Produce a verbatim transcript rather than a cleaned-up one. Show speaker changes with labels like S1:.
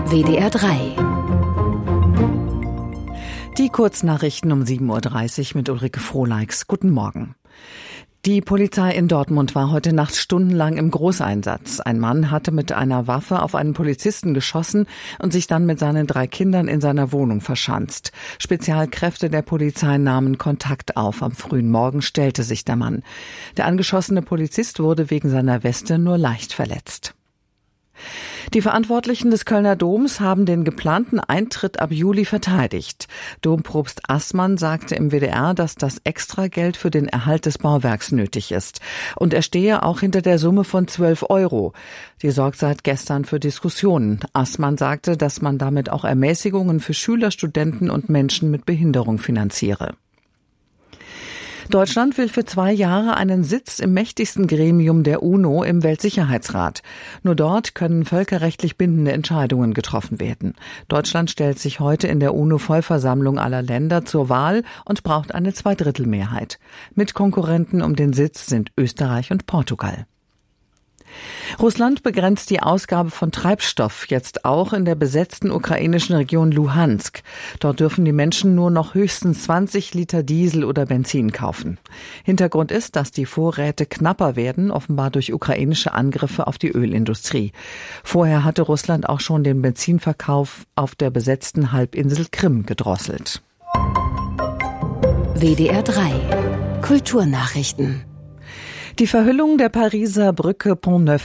S1: W D R drei.
S2: Die Kurznachrichten um sieben Uhr dreißig mit Ulrike Frohleix. Guten Morgen. Die Polizei in Dortmund war heute Nacht stundenlang im Großeinsatz. Ein Mann hatte mit einer Waffe auf einen Polizisten geschossen und sich dann mit seinen drei Kindern in seiner Wohnung verschanzt. Spezialkräfte der Polizei nahmen Kontakt auf. Am frühen Morgen stellte sich der Mann. Der angeschossene Polizist wurde wegen seiner Weste nur leicht verletzt. Die Verantwortlichen des Kölner Doms haben den geplanten Eintritt ab Juli verteidigt. Dompropst Assmann sagte im W D R, dass das Extrageld für den Erhalt des Bauwerks nötig ist. Und er stehe auch hinter der Summe von zwölf Euro. Die sorgt seit gestern für Diskussionen. Assmann sagte, dass man damit auch Ermäßigungen für Schüler, Studenten und Menschen mit Behinderung finanziere. Deutschland will für zwei Jahre einen Sitz im mächtigsten Gremium der UNO im Weltsicherheitsrat. Nur dort können völkerrechtlich bindende Entscheidungen getroffen werden. Deutschland stellt sich heute in der UNO-Vollversammlung aller Länder zur Wahl und braucht eine Zweidrittelmehrheit. Mitkonkurrenten um den Sitz sind Österreich und Portugal. Russland begrenzt die Ausgabe von Treibstoff jetzt auch in der besetzten ukrainischen Region Luhansk. Dort dürfen die Menschen nur noch höchstens zwanzig Liter Diesel oder Benzin kaufen. Hintergrund ist, dass die Vorräte knapper werden, offenbar durch ukrainische Angriffe auf die Ölindustrie. Vorher hatte Russland auch schon den Benzinverkauf auf der besetzten Halbinsel Krim gedrosselt.
S1: W D R drei. Kulturnachrichten.
S2: Die Verhüllung der Pariser Brücke Pont Neuf